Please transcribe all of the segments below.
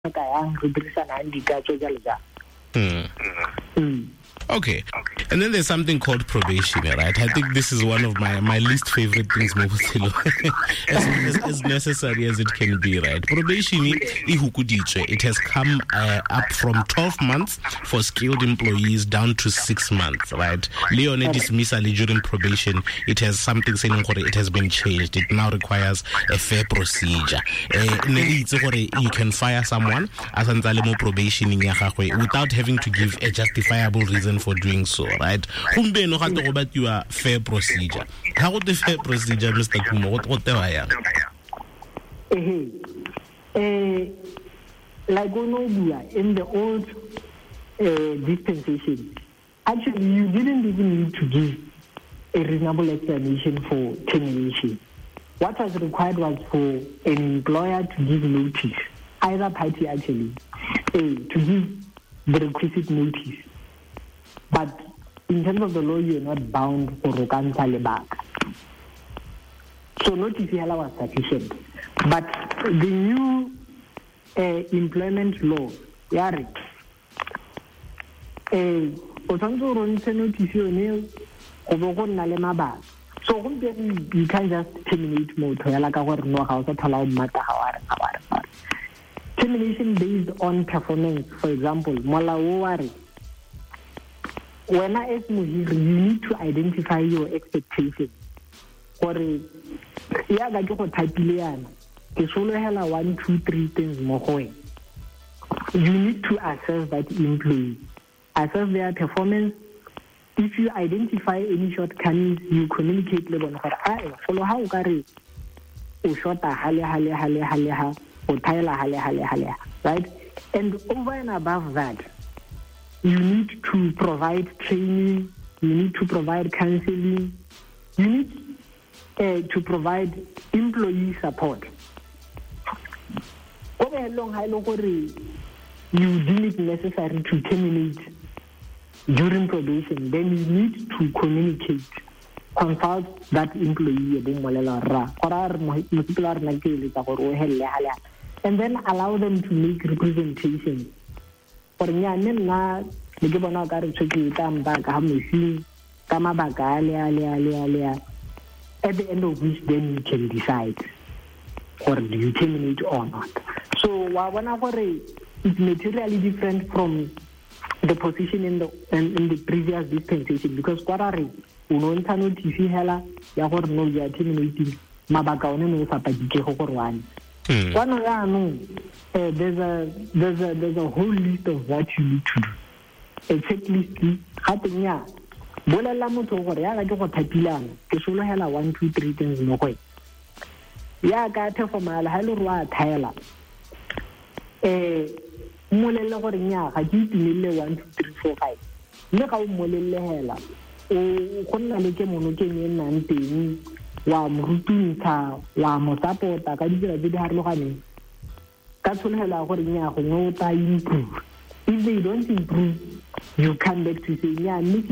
ka yang re dirisana di ka tso jalo ja. Okay. And then there's something called probation, right? I think this is one of my least favorite things, as necessary as it can be, right? Probation, it has come up from 12 months for skilled employees down to 6 months, right? Leone dismissal during probation, it has something saying it has been changed. It now requires a fair procedure. You can fire someone as probation without having to give a justifiable reason for doing so, right? You a fair procedure. How the fair procedure, Mr. Kumo? What the wire? Like in the old dispensation, actually you didn't even need to give a reasonable explanation for termination. What was required was for an employer to give notice, either party actually, to give the requisite notice. But in terms of the law, you're not bound for Rokan back. So notice was sufficient. But the new employment law, Yari, so you can't just terminate termination based on performance. For example, when I ask you need to identify your expectations. Or you need to type 1, 2, 3 things more. You need to assess that employee, assess their performance. If you identify any shortcomings, you communicate with them. Follow how you right? And over and above that, you need to provide training, you need to provide counseling, you need to provide employee support. Over long you deem it necessary to terminate during probation, then you need to communicate, consult that employee, and then allow them to make representation. For at the end of which then you can decide or do you terminate or not. So it's materially different from the position in the previous dispensation, because there's a whole list of what you need to do. A checklist. 1, 2, 3 things mo go. Ya ka the formal ha le roa thaela. Molelle gore nya ga ke itumelle 1, 2, 3, 4, 5. Le ga o molelle hela o gonna le ke mono ke nang teng wa morutuntsha wa mo supporta ka ditsela tse di harologaneng. Ka tsholela gore nya go ngota improve. If they don't improve, you come back to say, yeah, go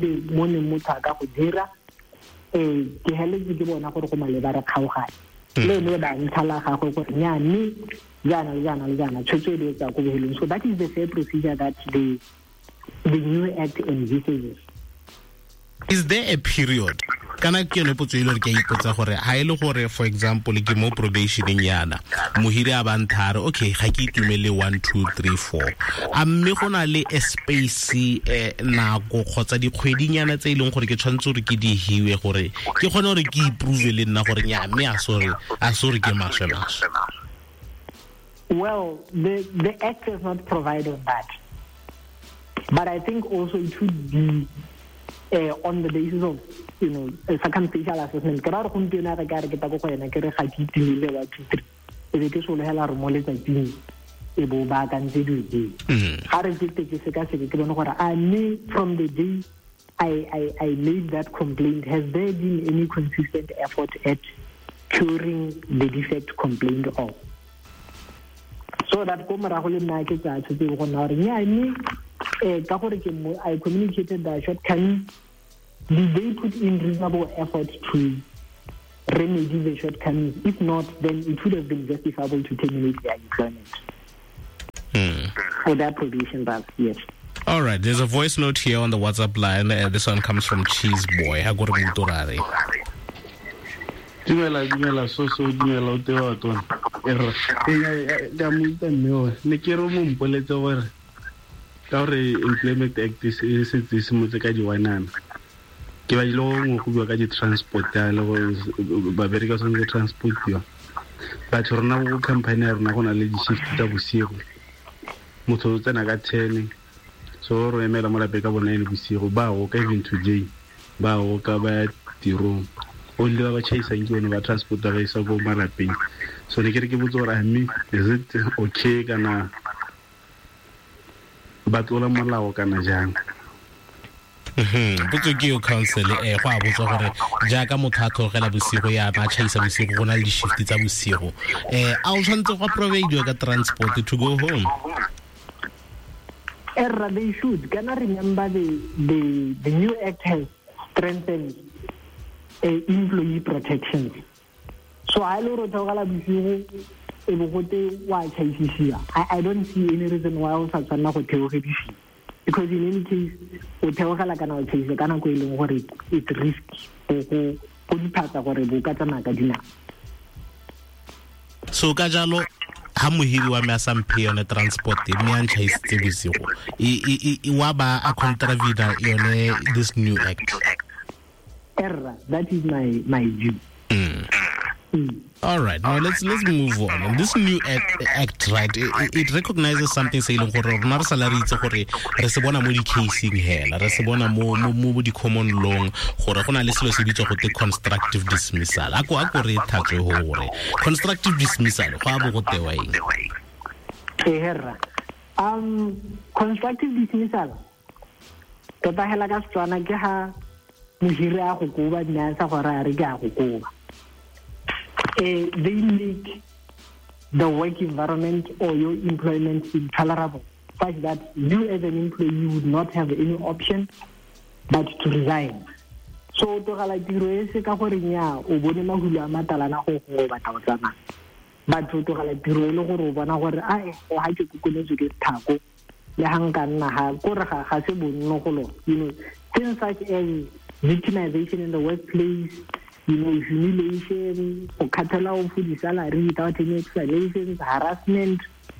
dira ke heletse ke bona gore go maleba re kgaogane le ne ba nthala ga go gore nya ni jana tshwetso tsa go beleng. So that is the fair procedure that the new act envisages. Is there a period? Kana ke no potso ile ke ipotsa gore ha ile gore for example ke mo probationing yana mohiri a banthare okay ga ke itumele 1, 2, 3, 4 a mme gona le a space nako khotsa dikgwedinyana tse ileng gore ke tshwantse gore ke di hiwe gore ke gone gore ke improve le nna gore nya mme a sorry ke maswe. Well, the act does not provide on that, but I think also it should be on the basis of a circumstantial assessment. How do you know that you from the day I made that complaint, has there been any consistent effort at curing the defect complained of? So that I communicated that shortcoming. Did they put in reasonable effort to remedy the shortcomings? If not, then it would have been justifiable to terminate their employment. for their probation, but yes. All right, there's a voice note here on the WhatsApp line. This one comes from Cheese Boy. Ha go re Mutorare. Dumela so dumela o te wa tona. Ga mo ntame ne ke re mo mpoletse gore ka re Employment Act is mo ka di wanana. Ke ba ile go bua ka di transport ya le go ba bereka so di transport yo. Ba tsona go company ya rena go na le di shift tsa bosigo. Motho o tsena ka 10. So re emela mo la beka bona ile bosigo ba go ka even today. Ba go ka ba tiro. O le ba chaisa nke one ba transport ga isa go malapeng. So ne ke re ke botsa gore mme is it okay kana ba tlola molao kana jang? Botso ke yo counsel go a botsa gore jaaka motho a tlogela bosigo ya ba chaisa bosigo go na le shift tsa bosigo a o tshwantse go provide ka transport to go home. They should. Can I remember the new act has strengthened employee protections. So I don't see any reason why else I not because in any case, it's risky. So kajalo ha mohiri wa me a sa mphe yone transport me a nchaisitse bosigo wa ba a contravene yone this new act. That is my view. All right, now let's move on. And this new act right, it recognizes something saying gore rona salary itse gore re se bona mo di casing hela re se bona mo di common law gore gona le selo se bitso go te constructive dismissal a go re thatse gore constructive dismissal go a bo go tewa eng constructive dismissal tota hela ka Setswana ke ha mohiri a go koba dinasa gore a re ka go koba. They make the work environment or your employment intolerable, such that you as an employee would not have any option but to resign. So to gala tiro e se ka gore nya o bone mahulu a matalana go batla go tsama. But to gala tiro e le gore o bona gore a go ha ke kukunetse ke thako le hang ka nna ha gore ga se bonno go lo. Things such as victimization in the workplace, humiliation, or catalog for the salary without any explanations, harassment,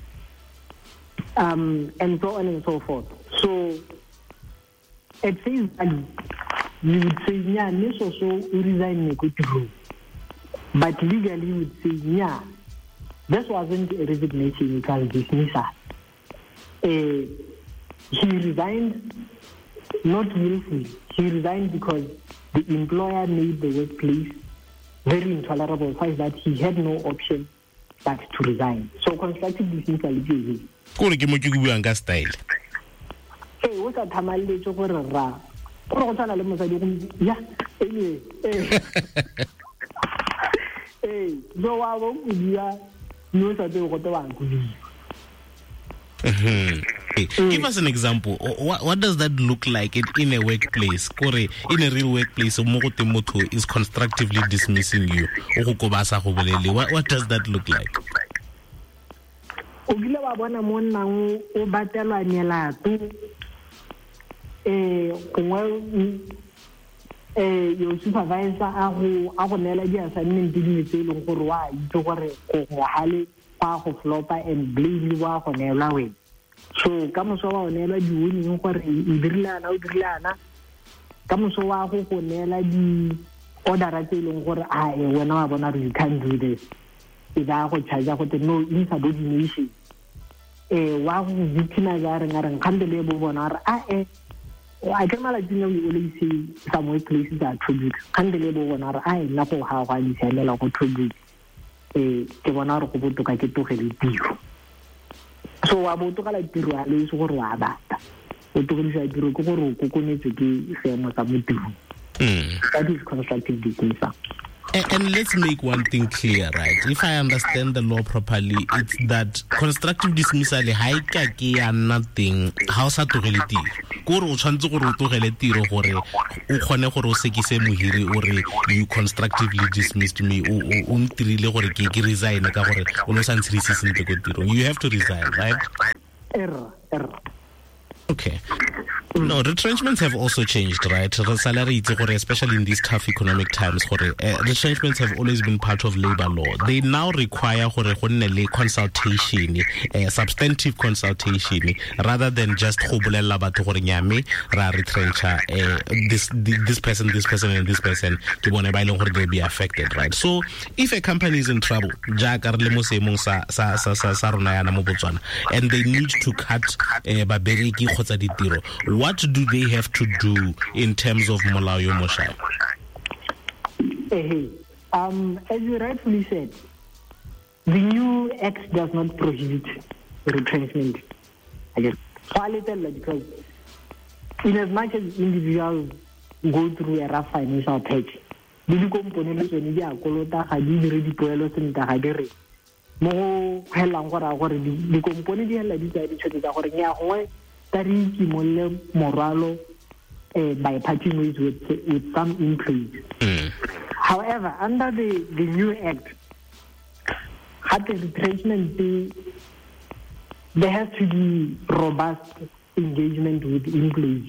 and so on and so forth. So, at face value, you would say, yeah, this also resign me good to. But legally, you would say, yeah, this wasn't a resignation, it was dismissal. He resigned not willfully. He resigned because the employer made the workplace very intolerable, such that he had no option but to resign. So constructive dismissal is gore ke mo ke buang ka style o sa thamalle tso gore ra gore go tsala le mosadi go ya no wa bo buia no sa te go te wa go Give us an example. What does that look like in a workplace? In a real workplace, motho is constructively dismissing you. What does that look like? Your supervisor a go nela di assignment di tse leng gore wa itse gore go hale pa go flopa and blame wa go nela we. So ka moso wa nela di winning gore e dirilana o dirilana ka moso wa go nela di order tse leng gore a wena wa bona you can't do this. Ida go charge go te no insubordination. Wa go victimize a reng khandele bo bona I can imagine you always see some workplaces that tribute. Khandele bo bona I nna go ha ga di tsela go tribute. Ke bona re go botoka ke togele tiro. So wa botoka la tiro a le se gore wa bata. O togedisa tiro go gore o kokonetse ke seemo sa motiro. That is constructive dismissal. And let's make one thing clear, right? If I understand the law properly, it's that constructive dismissal haika ke ya nothing how sa togele tiro. Gore o tshwantse gore o togele tiro gore o kgone gore o sekise mohiri ore you constructively dismissed me o ntirile gore ke resign ka gore o no sa ntsirisi sentle go tiro. You have to resign, right? Error. Okay. No, retrenchments have also changed, right? The salary, especially in these tough economic times, retrenchments have always been part of labor law. They now require consultation, substantive consultation, rather than just this person, and this person, they'll be affected, right? So, if a company is in trouble, and they need to cut what do they have to do in terms of molao yo mošao? As you rightfully said, the new act does not prohibit retrenchment. I guess because in as much as individuals go through a rough financial patch, di components when di a kolota ga di dire dipoelo sentle ga di re mo helang gore di components di hela di tsa di tshwetsa gore nya gongwe tariki molle moralo by parting ways with some employees. However, under the new act, at the retrenchment, there has to be robust engagement with employees.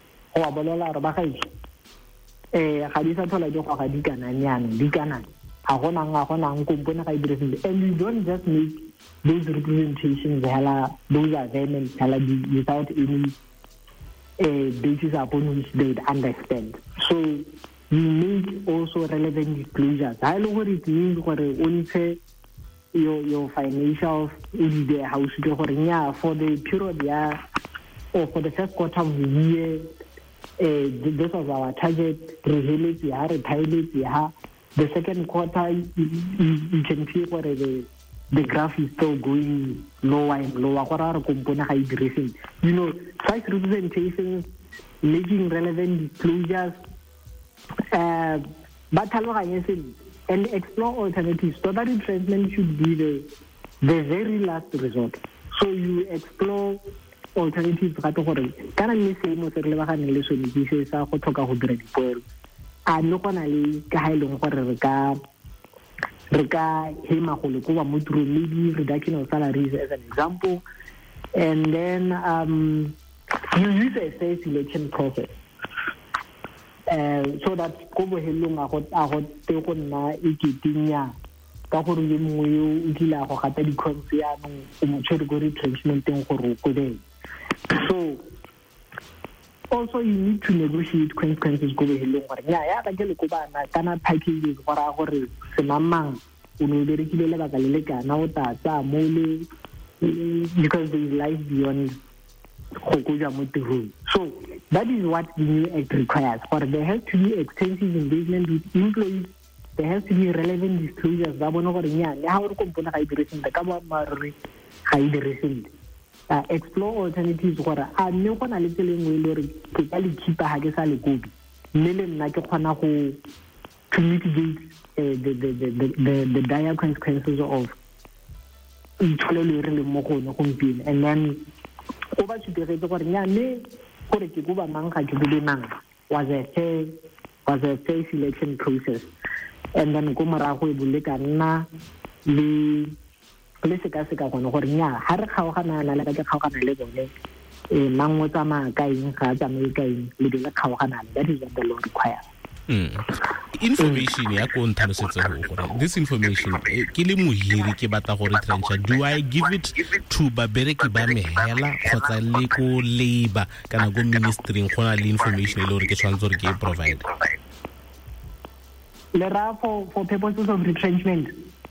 And you don't just make those representations, those are them without any basis upon which they would understand. So you make also relevant disclosures. I know what it means for your financials for the period or for the first quarter of the year. This was our target. The second quarter, you can see what the graph is still going lower and lower. You know, such representations, making relevant disclosures, and explore alternatives. So that retrenchment should be the very last resort. So you explore alternatives. I'm not going to maybe reduction of salaries as an example, and then you use a fair selection process so that so also you need to negotiate consequences because there is life beyond. So that is what the new act requires. For there has to be extensive engagement with employees. There has to be relevant disclosures. Explore alternatives to mitigate the dire consequences of and then over to the was a fair selection process, and then that is what the law requires. Information this information do I give it to babereki ba mehela kgotsa le ko labor kana go ministry ngona le information le gore ke tshwantse gore ke provide le for purposes of retrenchment?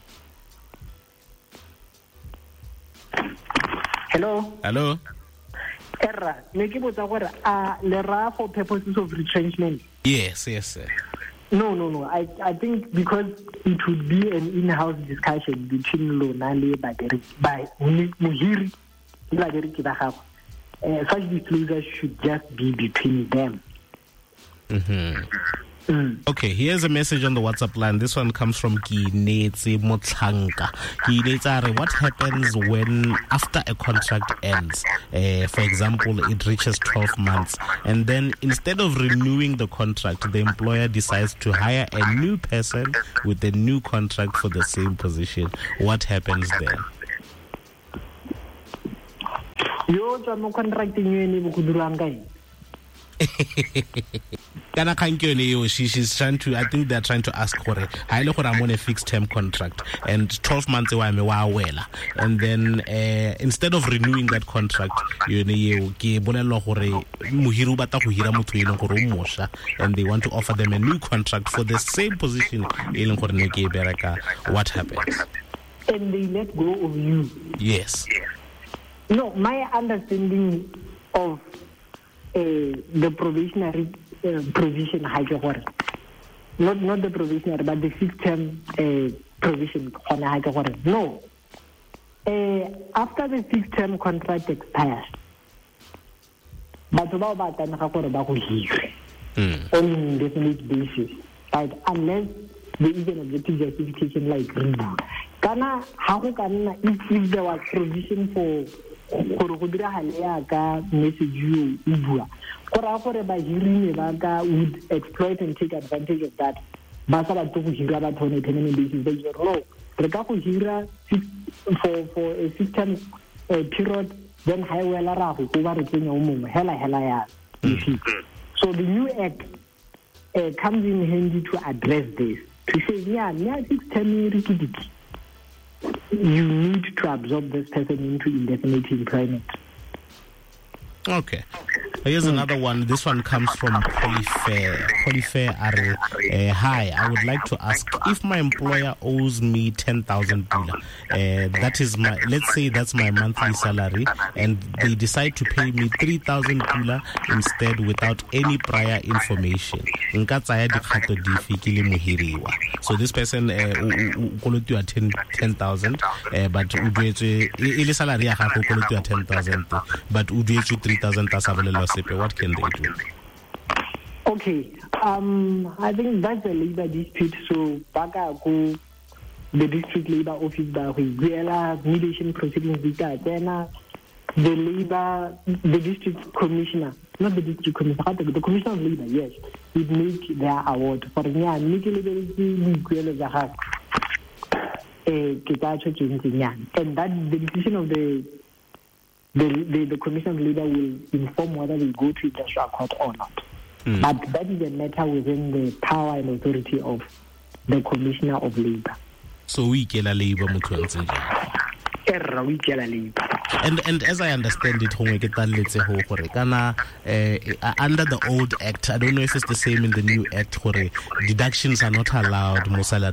Hello. Error. Le for purposes of retrenchment. Yes, sir. No. I think because it would be an in-house discussion between Lona and by Muhiri, such disclosures should just be between them. Okay, here's a message on the WhatsApp line. This one comes from Kinetse Motlanka. Kinetse, what happens when after a contract ends, for example, it reaches 12 months, and then instead of renewing the contract, the employer decides to hire a new person with a new contract for the same position? What happens then? yo tswa mo contracting yone bo go dirang kae kana she's trying to, I think they're trying to ask gore ha ile gore I'm on a fixed term contract and 12 months wa me wa wela, and then instead of renewing that contract yone eo ke bolelwa gore mohiri o batla go hira motho e leng gore o mosha, and they want to offer them a new contract for the same position e leng gore ne ke bereka. What happens? And they let go of you. Yes. No, my understanding of the probationary provision, not the provisionary, but the fixed term provision. No. After the fixed term contract expires, batho bao ba tana ga gore ba go hire on an indefinite basis, right? Unless there is an objective justification like review. Kana ha go kana if there was provision for gore go dira halea ka message you bua gore ba hirine ba ka would exploit and take advantage of that ba sa ba to go hira ba thone permanent basis ba go no re ka go hira for a system period, then ha wela ra go ba re tsenya o mongwe hela ya. So the new act comes in handy to address this, to say yeah 6 term you need to absorb this person into indefinite employment. Okay. Here's another one. This one comes from Polyfair. Polyfair are hi. I would like to ask if my employer owes me 10,000 pula. That is my, let's say that's my monthly salary, and they decide to pay me 3,000 pula instead without any prior information. So this person quality 10,000, but ile salary ya gago quality 10,000, but u 3,000 what can they do? Okay, I think that's a labor dispute. So baka go the district labor office ba go buela mediation proceedings then the district commissioner, not the district commissioner, the commissioner of labor, yes, would make their award for nya make le za ha and that the decision of the Commission of Labor will inform whether they go to industrial court or not. But that is a matter within the power and authority of the Commissioner of Labor. So we get a labor mutual. And as I understand it, under the old act, I don't know if it's the same in the new act, where deductions are not allowed.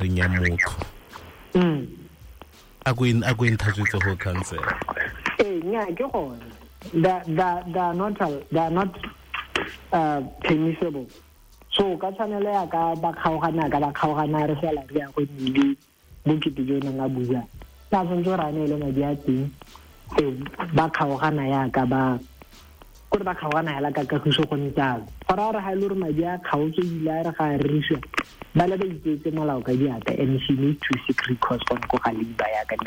I go in touch with the whole council. Yeah, they are not permissible. So katsanele ka ba khaogana re fela re ya go nile bokete jona nga bua la tsonjo rane le madi a teng ba khaogana ya ka ba gore ba khaogana ya ka go go ntsa fara re ha ile re madi a khaotso ile re ga riswa ba le ba itse molao ka diata, and she needs to seek recourse on go galiba ya ka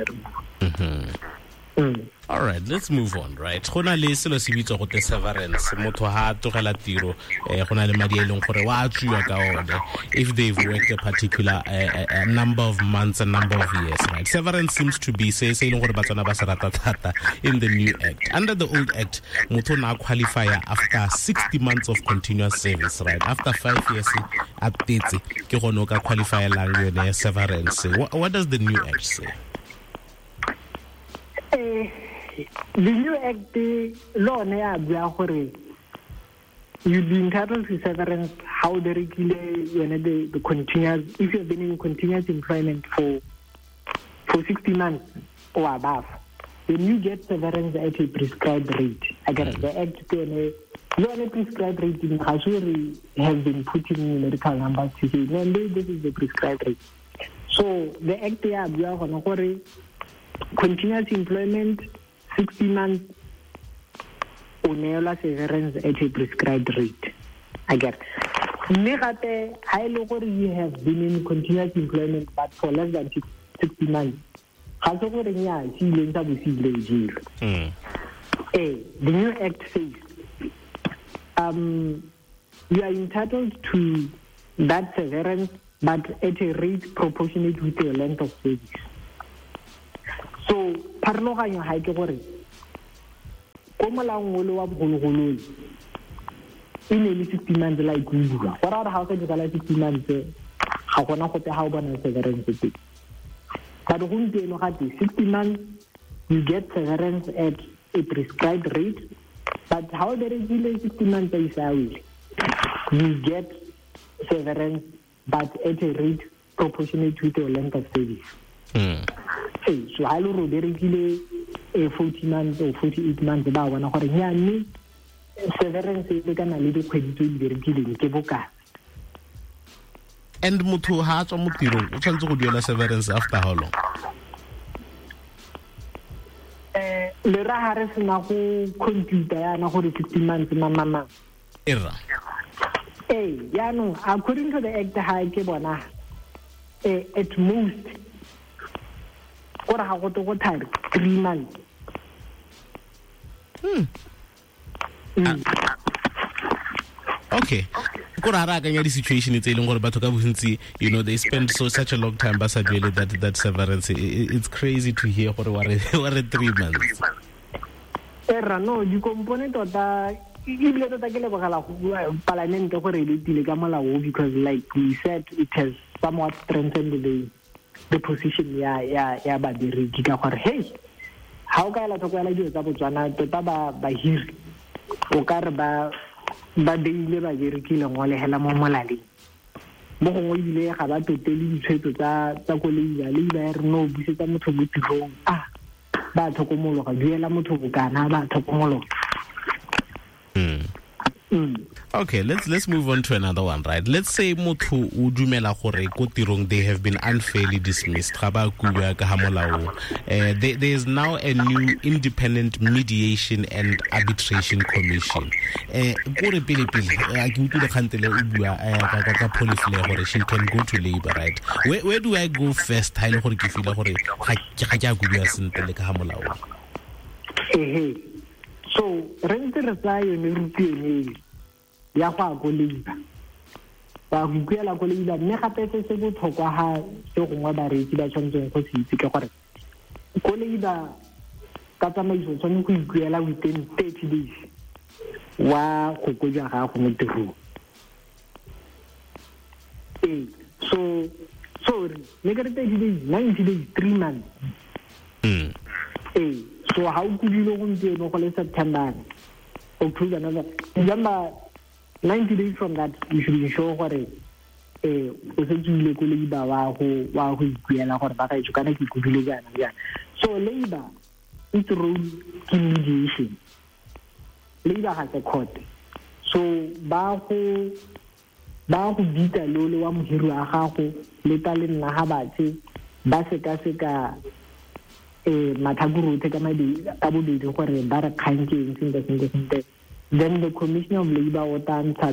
All right, let's move on, right? Gona le selo se bitso go te severance. Motho ha tlogela tiro gona le madi a leng gore wa tsuwa ka one if they've worked a particular a number of months, a number of years, right? Severance seems to be se leng gore batswana ba se rata thata in the new act. Under the old act, motho na qualify after 60 months of continuous service, right? After 5 years at 30 ke gone ka qualify lang yone severance. What does the new act say? The new act law you'd be entitled to severance how the continuous, if you've been in continuous employment for 60 months or above, then you get severance at a prescribed rate. Again, the act the prescribed rate in Hasuri has been put in medical numbers to say, no, this is the prescribed rate. So the act continuous employment 60 months onela severance at a prescribed rate. Again, you have been in continuous employment but for less than 60 months. The new act says you are entitled to that severance but at a rate proportionate with your length of service. So, parloganyo ha ke gore ko molaong o le wa bogologolole e ne le 60 months like we bua go ra ha o ka dira 60 months ga gona gope ha o bona severance tse but go nteno ga 60 months you get severance at a prescribed rate but how there is 60 months you get severance but at a rate proportionate to the length of service. So I will be 40 months or 48 months ba bona gore nya ni severance e kana le dikgwedi tse di berekileng ke boka. And motho ha tswa mo tirong o tshwanetse go duela severance after how long? Le ra ha re sena go computer yana gore 15 months mama. Era. Ya no, according to the act ha ke bona at most gore ha go to go thari 3 months. Okay. The situation is you know, they spend such a long time but really that severance. It's crazy to hear what 3 months. No, you component of that because like we said it has somewhat strengthened the position hey how ka la tokela di tsa botswana tota ba hiri o ka re ba deile ba berekile ngo le hela mo molali mo go ile ga ba totele ditshwetso tsa kolei le ba re no busetsa motho mo tirong ba tlhokomolo ga duela motho bokana ba tlhokomolo. Okay, let's move on to another one, right? Let's say motho o dumela gore ko tirong they have been unfairly dismissed. There is now a new independent mediation and arbitration commission. She can go to labor, right? Where do I go first? So, rente re tsa yone rutiene ya go leiba ba go kuela go leiba mme gape se botlhokwa ha se gongwe ba retsi ba tshwantseng go se itse ke gore go leiba ka tsamaiso tsone go ikuela within 30 days wa go koja ga go mo tirong. So sorry make it 30 days 90 days 3 months. So how could you know when September, October, November, 90 days from that, you should be sure what so labor is a role in mediation. Labor has a court. So Baho Bita Lolo Hiru Ahaho, Letalin Nahabati, Baseka. Mataguru take Abu gore ba re khanke then the Commission of Labor would answer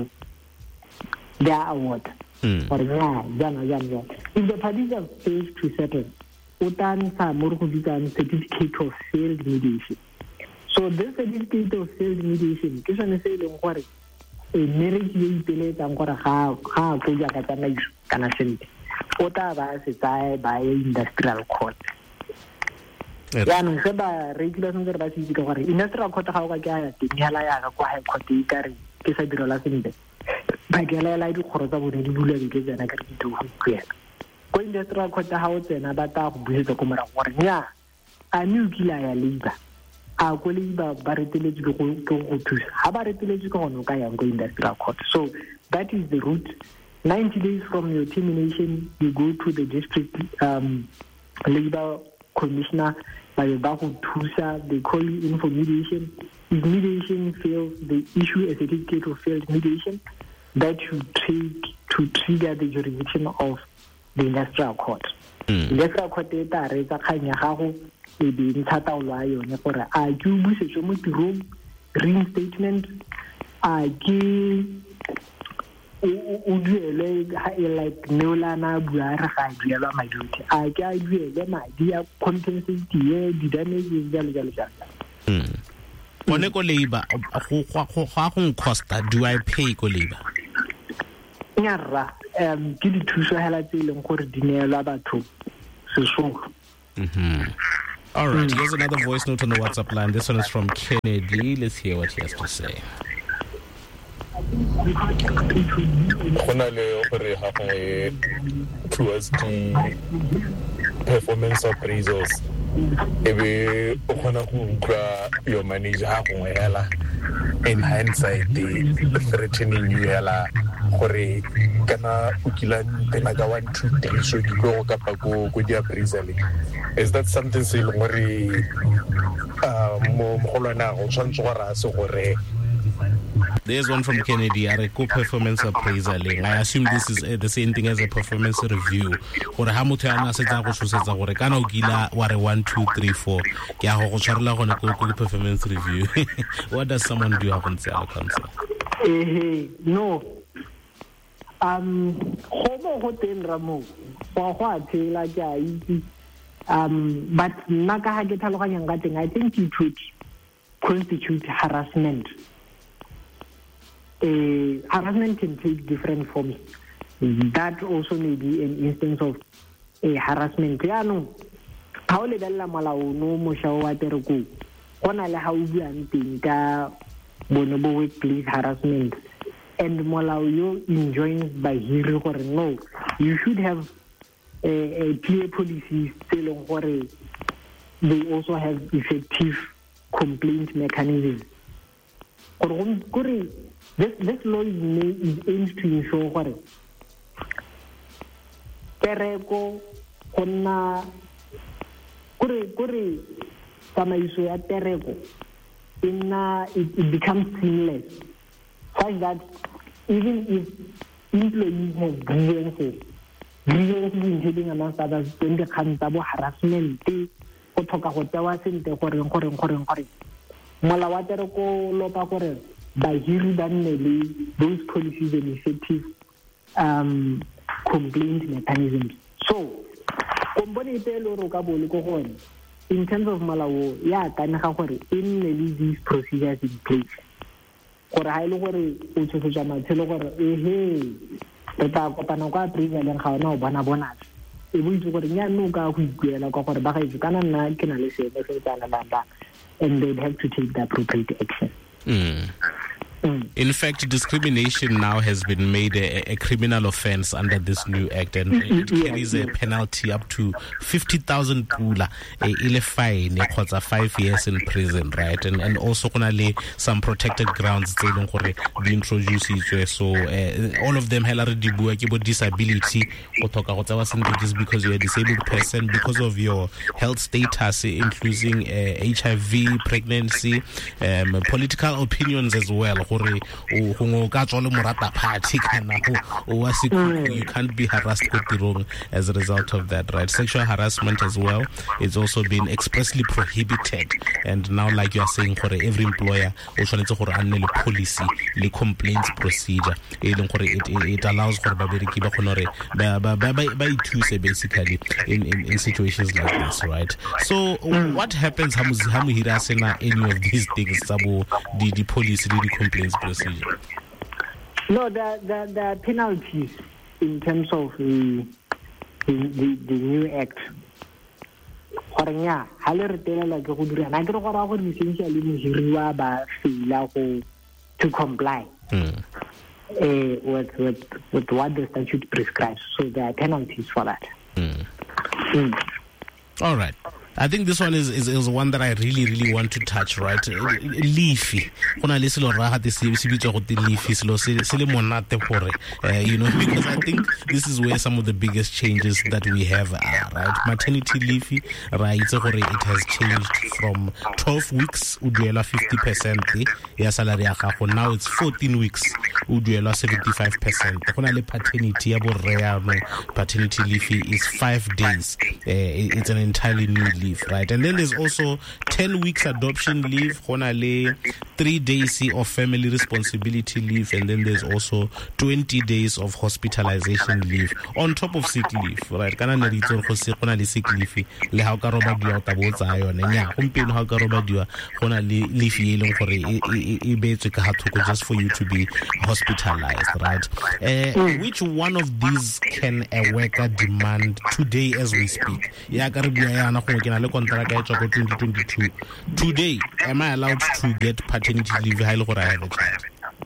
their award. If the parties have failed to settle, would answer more certificate of failed mediation. So this certificate of failed mediation is an saying what a marriage is delayed and what a how can send Ota by industrial court. Ya no se ba regulation tse ba se itse gore industrial court ga o ka ke dinyala ya ka kwa high court e kare ke sa direla sentle ba ke la di khoro tsa bone di bula ke tsena ka di go kwela ko industrial court ha o tsena ba ta go busetsa ko mora gore nya a new kila ya labor a go labor ba reteletse go thusa ha ba reteletse go no ka yang go industrial court. So that is the route. 90 days from your termination you go to the district labor commissioner by Bahu Tusa, they call you in for mediation. If mediation fails, they issue a certificate of failed mediation that should trigger the jurisdiction of the industrial court. Industrial court data reza kanya gago e be ntata o lwa yone gore a ke busetso mo tirong reinstatement a ke o duele like neolana bua re ga duela maduti a ke a duele madi a compensate ye di damages jalo. Bone ko labor go costa do I pay ko labor? Nyarra ke di thuso hela tse leng gore di neelwa batho sesolo. All right, here's another voice note on the WhatsApp line. This one is from Kennedy. Let's hear what he has to say. Towards the performance appraisals, your manager in hindsight the threatening you kana ukilan tenaga 1 2 3 so di go ka pa go di appraisal. Is that something se lo re mo golwana go tshwantse go ra se gore? There's one from Kennedy, a performance appraisal. I assume this is the same thing as a performance review. Or how much ana se tsa go tshosetsa gore kana o gila wa re 1 2 3 4 ke a go tshwarela gone go performance review. What does someone do happen to our council? No. Go teng ramo go a tshela ja itse but nna ka ha ke tlhaloganyang ka teng I think it would constitute harassment. Harassment can take different forms. That also may be an instance of harassment. Ya no ha o lebella molao no moshao wa tereko gona le ha o buang teng ka bonobo workplace harassment, and molao yo enjoins by hiri gore no, you should have a clear policies telling gore they also have effective complaint mechanisms. This law is aimed to ensure gore tereko gonna kore tsamaiso ya tereko it becomes seamless, such that even if employees have grievances including amongst others when the kantabo harassment go thoka go tewa sente gore mola wa tereko lopa gore bahiri ba nne le those policies and effective complaint mechanisms. So company telo ro ka bole go gone in terms of malao ya kana ga gore in these procedures in place gore ha ile gore o tshotsa matshelo gore re ta kopana kwa appraisal ga ona o bona bonus e buitse gore nya no ka go ikuela ka gore ba ga itse kana nna ke na le sebe se tsana lamba, and they'd have to take the appropriate action. In fact, discrimination now has been made a criminal offense under this new act, and it carries a penalty up to 50,000 pula, a fine, 5 years in prison, right? And also some protected grounds be introduced. So all of them have disability, just because you're a disabled person, because of your health status, including HIV, pregnancy, political opinions as well. You can't be harassed as a result of that, right? Sexual harassment as well, it's also been expressly prohibited, and now, like you are saying, for every employer also needs a policy, the complaints procedure. It allows for basically in situations like this, right? So what happens any of these things, the policy, the complaints procedure? No, there are penalties in terms of the new act. To comply with what the statute prescribes. So there are penalties for that. All right. I think this one is one that I really want to touch, right? Leafy. Because I think this is where some of the biggest changes that we have are, right? Maternity leave, right? It has changed from 12 weeks, 50% ya salary ya gago. Now it's 14 weeks, 75%. Paternity leave is 5 days. It's an entirely new leave, right? And then there's also 10 weeks adoption leave, 3 days of family responsibility leave, and then there's also 20 days of hospitalization leave on top of sick leave, right? Kana na ditso go se gona le sick leave le ha o ka roba dia o tabo tsa yone nya gompeno ha o ka roba dia gona le leave e leng gore e betswe ka thoko just for you to be hospitalized, right? Which one of these can a worker demand today as we speak? Ya ka re bua yana go ke na le contract ya tswa go 2022. Today, am I allowed to get paternity leave ha ile gore I have a child?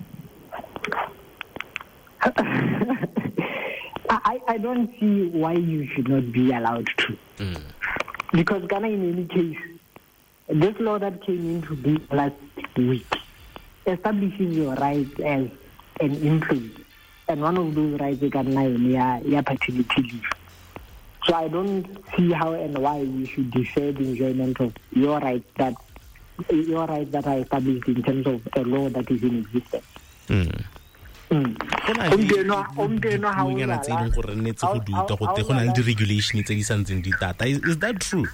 I don't see why you should not be allowed to. Because Ghana, in any case, this law that came into being last week establishes your rights as an employee. And one of those rights is Ghana paternity leave. So I don't see how and why you should defer the enjoyment of your rights that are established in terms of a law that is in existence. Is that true?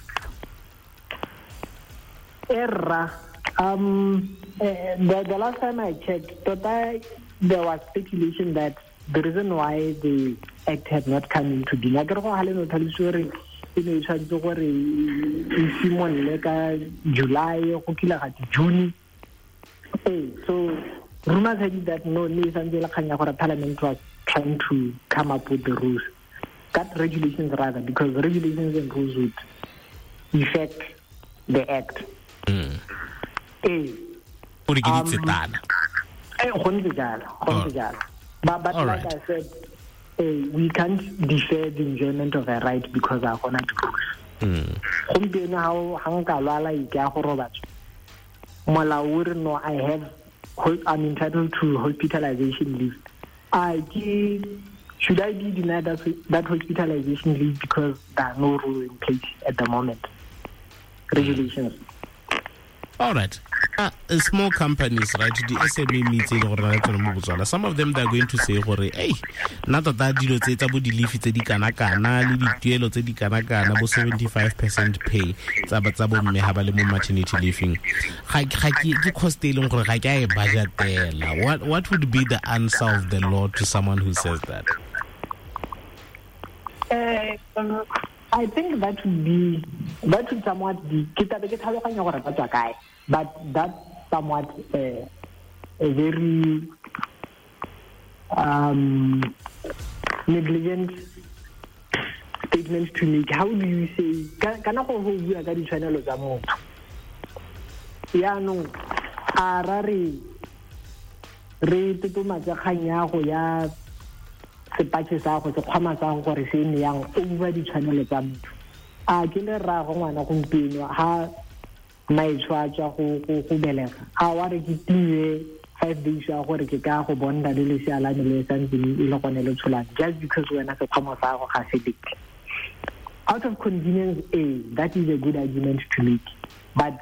The last time I checked, there was speculation that the reason why the act had not come into being, July, June. So rumors had it that Parliament was trying to come up with the rules, regulations rather, because regulations and rules would affect the act. But like I said, we can't defer the enjoyment of a right because our honor to rules. I'm entitled to hospitalization leave. Should I be denied that hospitalization leave because there are no rules in place at the moment? Regulations. All right. Small companies, right? The SME meeting or some of them, they're going to say, hey, not that dilo tse tsa bo di leave tse di kana kana le dituelo tse di kana kana bo 75% pay tsa bo mme ha ba le mo maternity leaving. Ga ke cost e leng gore ga ke a e budgetela. What would be the answer of the law to someone who says that? I think that would somewhat be but that's somewhat a very negligent statement to make. How do you say kana go bua ka ditshwanelo tsa motho ya no a re totomatsa kganya go ya sepatse sa go se khwama sa go re se ne yang o bua ditshwanelo tsa motho a ke le ra go ngwana go mpino ha maitshwatsa go belega a wa re ke tie 5 days ya gore ke ka go bonda le se alane le santseng e le gone le tsholang just because wena se khwama sa go ga se dik out of convenience that is a good argument to make, but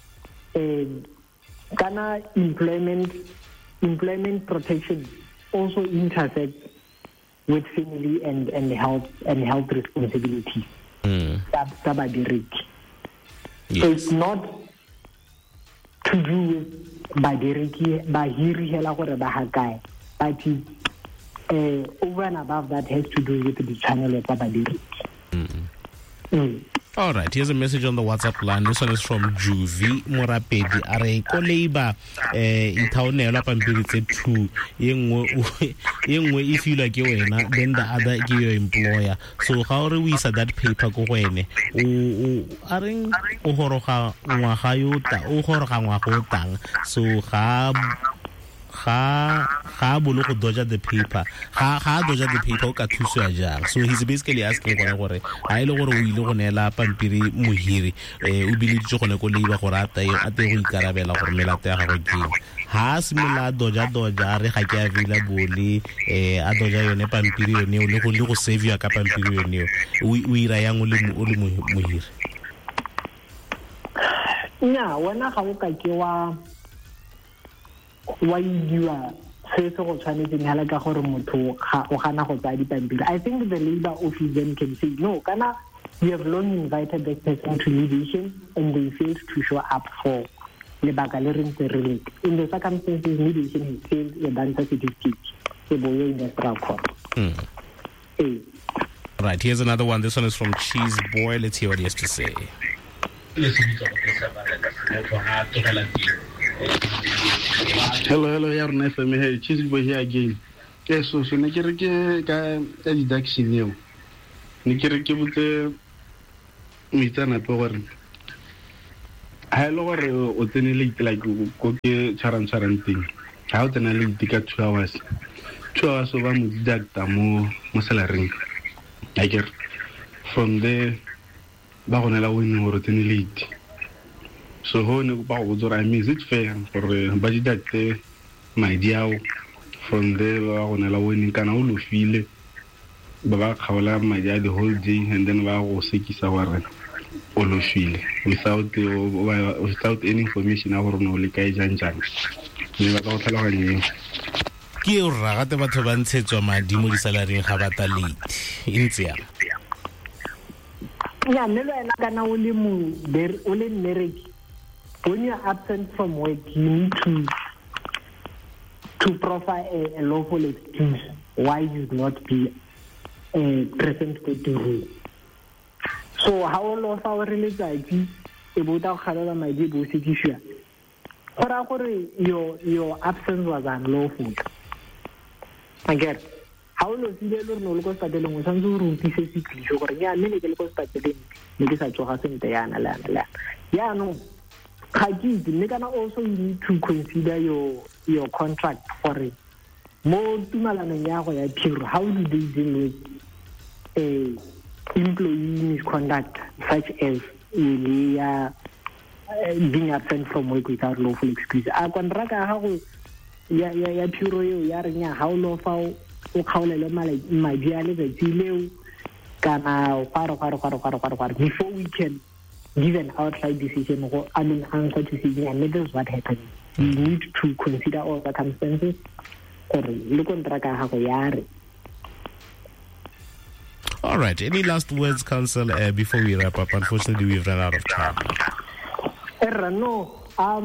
kana employment protection also intersects with family and health responsibility. Yes. It's not to do with bahiri hela gore ba hakae, but over and above that has to do with the channel of badiriki. All right, here's a message on the WhatsApp line. This one is from Juvi Morapedi. Are ko labor itaonela pampiri tse 2 yengwe if you like wena, then the other ke your employer. So how re we that paper go wene o areng o horoga ngwaga yo ta o horoga ngwaga o tang, so ga bolo go doja the paper ga doja the paper o ka thuso ya jang. So he's basically asking gore a ile gore o ile go nela pampiri mohiri o biletse gone go leiba gore a te go ikarabela gore melate ya gago ke ha simula doja re ga ke available a doja yone pampiri yone le go save ya ka pampiri yone o ira yang o le mohiri. Nya wena ga o ka ke wa idiwa se go tshwanetseng hala ka gore motho ga o gana go tsaya dipampiri. I think the labor office then can say no, kana we have long invited that person to mediation and they failed to show up for lebaka le re ntse re leka. In the circumstances, mediation has failed a banter certificate. Industrial court. Right, here's another one. This one is from Cheese Boy. Let's hear what he has to say. Hello, ya rona FM. Hey, Cheese Boy here again. Yes, so ne ke re ke ka deduction eo. Ne ke re ke botse mitsana pe gore ha ele gore o tsene late like go ke tshwarang ting. Ha o tsena late ka 2 hours. 2 hours over mo deducta mo salaring. I get from there ba gona la winning gore tsene late. So ho ne ba go tsora is it fair for ba deducte madi ao from there ba gona la winning kana o lo file ba khaola madi a the whole day and then ba go sekisa gore o lo file without any information a gore no le kai janjang ne ba ka tlhaloganya ke o ragate batho ba ntshetswa madi mo disalaring ga bata late intse ya nne le ena kana o le mmereki. When you're absent from work, you need to profile a lawful excuse why you would not be present to the room. So how long our relationship about how khalela my dear bosikisha? Your absence was unlawful. Again, how long did you know because that the long time to room pieces sickly? So yeah, many because that the niggas are joking the yeah no. Also, you need to consider your contract for it. More how do they deal with employee misconduct, such as being absent from work without lawful excuse? A contract how lawful before we can give an outright decision or unanswered decision, and that is what happened. You need to consider all circumstances. All right. Any last words, Council, before we wrap up? Unfortunately, we've run out of time. No.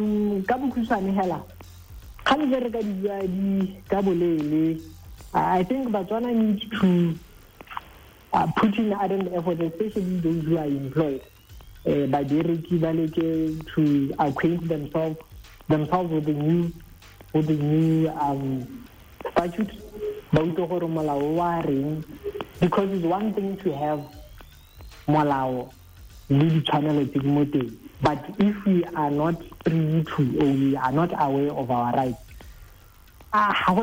I think Botswana needs to put in added effort, especially those who are employed. By to acquaint themselves with the new statute, because it's one thing to have molao lead channel, but if we are not privy to or we are not aware of our rights, if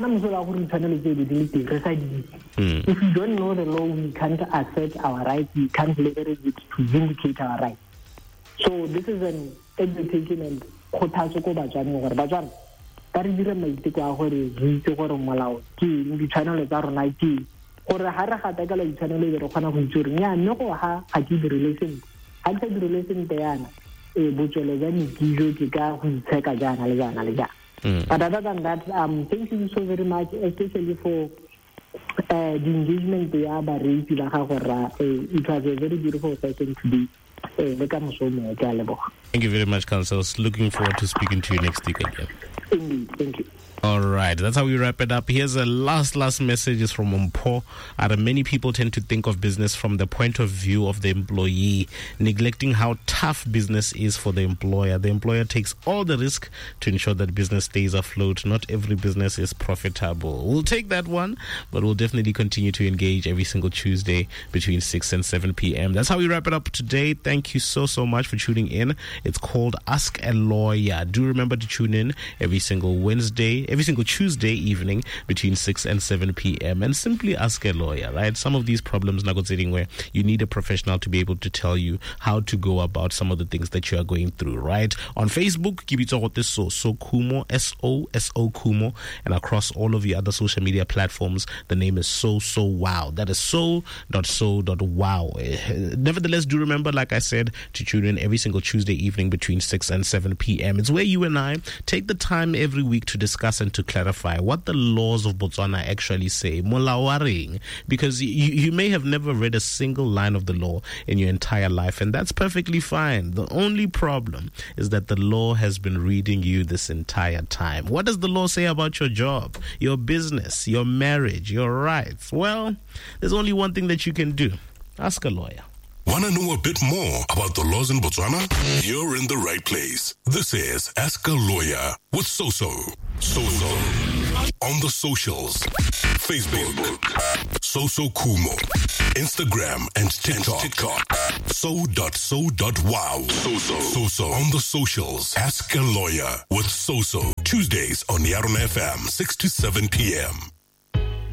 we don't know the law, we can't assert our rights, we can't leverage it to vindicate our rights. So this is an education and kgothatso ko batswaneng gore batswana ka re dire maiteko a gore re itse gore molao ke ditshwanelo tsa rona ke gore ha re gatakela ditshwanelo re kgona go itse gore nya mme go ga ke dirile sentle ga ke dirile sentle yana botswelo jwa mekijo ke ka go itsheka jana le jana le jana. But other than that, thank you so very much, especially for the engagement ya bareki ba ga gore it was a very beautiful session today. Thank you very much, Council. Looking forward to speaking to you next week again. Indeed, thank you. All right, that's how we wrap it up. Here's a last message is from Mpo. Many people tend to think of business from the point of view of the employee, neglecting how tough business is for the employer. The employer takes all the risk to ensure that business stays afloat. Not every business is profitable. We'll take that one, but we'll definitely continue to engage every single Tuesday between 6 and 7 p.m. That's how we wrap it up today. Thank you so much for tuning in. It's called Ask a Lawyer. Do remember to tune in every single Tuesday evening between 6 and 7 p.m. and simply ask a lawyer, right? Some of these problems, where you need a professional to be able to tell you how to go about some of the things that you are going through, right? On Facebook, So Kumo, SO Kumo, and across all of the other social media platforms, the name is So Wow. That is so.so.wow. Nevertheless, do remember, like I said, to tune in every single Tuesday evening between 6 and 7 p.m. It's where you and I take the time time every week to discuss and to clarify what the laws of Botswana actually say. Molao wa reng, because you may have never read a single line of the law in your entire life, and that's perfectly fine. The only problem is that the law has been reading you this entire time. What does the law say about your job, your business, your marriage, your rights? Well, there's only one thing that you can do. Ask a lawyer. Want to know a bit more about the laws in Botswana? You're in the right place. This is Ask a Lawyer with Soso. Soso. On the socials. Facebook. Soso Kumo. Instagram and TikTok. So.so.wow. Soso. On the socials. Ask a Lawyer with Soso. Tuesdays on Yarona FM, 6 to 7 p.m.